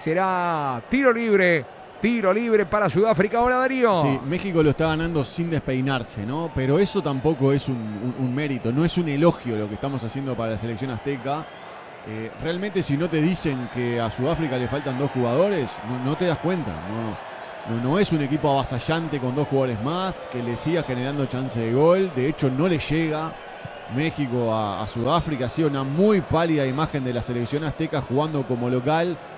será tiro libre. Tiro libre para Sudáfrica. Hola, Darío. Sí, México lo está ganando sin despeinarse, ¿no? Pero eso tampoco es un mérito, no es un elogio lo que estamos haciendo para la selección azteca. Realmente si no te dicen que a Sudáfrica le faltan 2 jugadores, no te das cuenta. No es un equipo avasallante con 2 jugadores más, que le siga generando chance de gol. De hecho, no le llega México a Sudáfrica. Ha sido una muy pálida imagen de la selección azteca jugando como local.